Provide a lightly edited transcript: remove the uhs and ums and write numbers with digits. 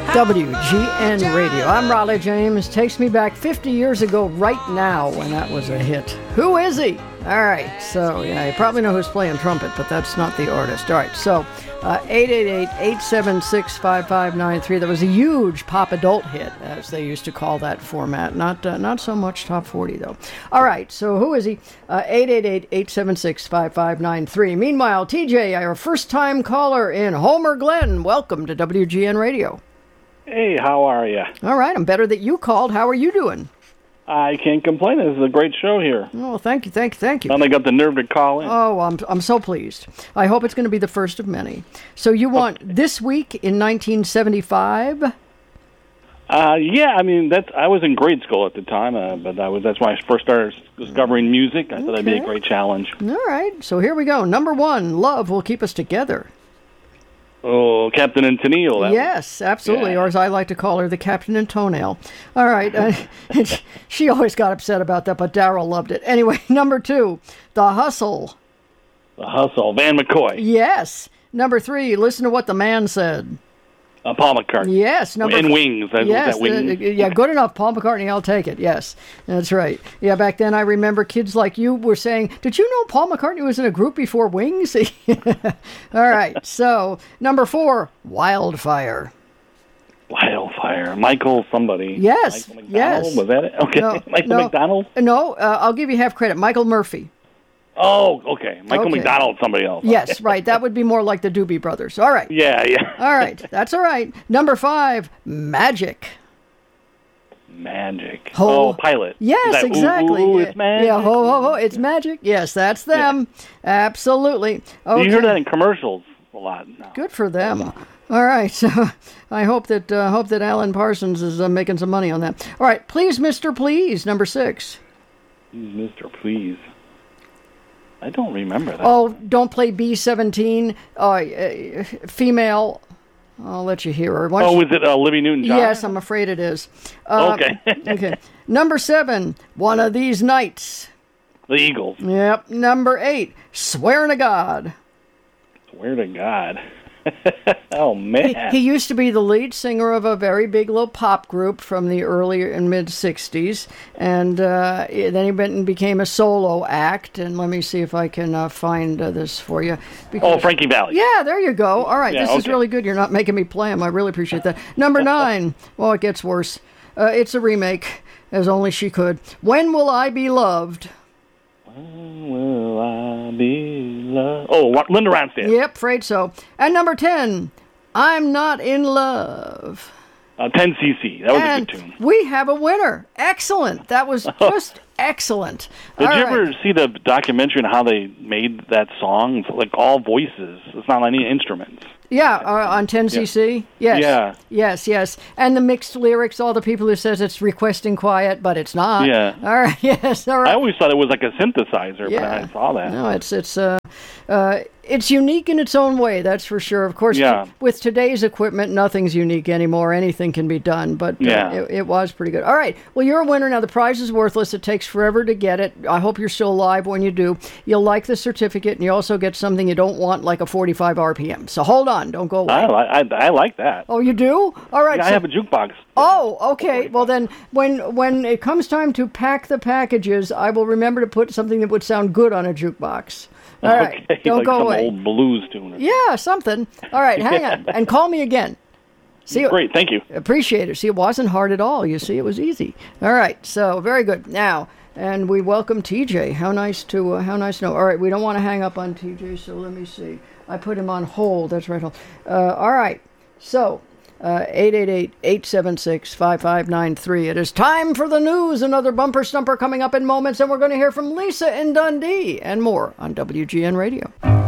WGN Radio. I'm Raleigh James. Takes me back 50 years ago right now when that was a hit. Who is he? All right, so yeah, you probably know who's playing trumpet, but that's not the artist. All right, so 888-876-5593. That was a huge pop adult hit, as they used to call that format. Not so much top 40, though. All right, so who is he? 888-876-5593. Meanwhile, TJ, our first-time caller in Homer Glen. Welcome to WGN Radio. Hey, how are you? All right, I'm better that you called. How are you doing? I can't complain. This is a great show here. Oh, thank you. Finally got the nerve to call in. Oh, I'm so pleased. I hope it's going to be the first of many. So you want This Week in 1975? Yeah, I mean, I was in grade school at the time, but that's when I first started discovering music. I thought that'd be a great challenge. All right, so here we go. Number one, Love Will Keep Us Together. Oh, Captain and Tennille. Yes, absolutely, or as I like to call her, the Captain and Toenail. All right, she always got upset about that, but Darryl loved it. Anyway, number two, The Hustle. The Hustle, Van McCoy. Yes. Number three, Listen to What the Man Said. Paul McCartney. Yes. And Wings. Yes. That Wings? Yeah, good enough. Paul McCartney, I'll take it. Yes, that's right. Yeah, back then I remember kids like you were saying, did you know Paul McCartney was in a group before Wings? All right. So, number four, Wildfire. Wildfire. Michael somebody. Yes. Michael McDonald? Yes. Was that it? Okay. No, Michael McDonald? No, I'll give you half credit. Michael Murphy. Oh, okay. Michael McDonald, somebody else. Yes, right. That would be more like the Doobie Brothers. All right. Yeah. All right. That's all right. Number five, Magic. Magic. Ho. Oh, Pilot. Yes, exactly. Ooh, it's magic. Yeah, ho, ho, ho. It's magic. Yes, that's them. Yeah. Absolutely. Okay. You hear that in commercials a lot now. Good for them. All right. So I hope that Alan Parsons is making some money on that. All right. Please, Mr. Please, number six. Mr. Please. I don't remember that. Oh, don't play B-17. Female. I'll let you hear her. Was it Olivia Newton-John? Yes, I'm afraid it is. Okay. Okay. Number seven, One of These Nights. The Eagles. Yep. Number eight, Swear to God. Swear to God. Oh, man. He used to be the lead singer of a very big little pop group from the early and mid-'60s, and then he went and became a solo act, and let me see if I can find this for you. Frankie Valli. Yeah, there you go. All right, yeah, this is really good. You're not making me play him. I really appreciate that. Number nine, well, it gets worse. It's a remake, as only she could. When Will I Be Loved? When will I be loved? Oh, Linda Ronstadt. Yep, afraid so. And number 10, I'm Not in Love. 10cc. That was a good tune. We have a winner. Excellent. That was just excellent. Did you ever see the documentary on how they made that song? It's like all voices. It's not any instruments. Yeah, on 10cc. Yeah. Yes. Yeah. Yes. And the mixed lyrics, all the people who says it's requesting quiet, but it's not. Yeah. All right. Yes. All right. I always thought it was like a synthesizer, but I saw that. No, it's unique in its own way, that's for sure. Of course, with today's equipment, nothing's unique anymore. Anything can be done, but it was pretty good. All right. Well, you're a winner. Now, the prize is worthless. It takes forever to get it. I hope you're still alive when you do. You'll like the certificate, and you also get something you don't want, like a 45 RPM. So hold on. Don't go away. I like that. Oh, you do? All right. Yeah, I have a jukebox. Oh, okay. Well, then, when it comes time to pack the packages, I will remember to put something that would sound good on a jukebox. All right. Don't like go some away. Old blues tune. Yeah, something. All right, hang on. And call me again. See, great, thank you. Appreciate it. See, it wasn't hard at all. You see, it was easy. All right, so very good. Now, and we welcome TJ. How nice to know. All right, we don't want to hang up on TJ, so let me see. I put him on hold. That's right. Hold. All right, so 888-876-5593. It is time for the news. Another bumper stumper coming up in moments, and we're going to hear from Lisa in Dundee and more on WGN Radio.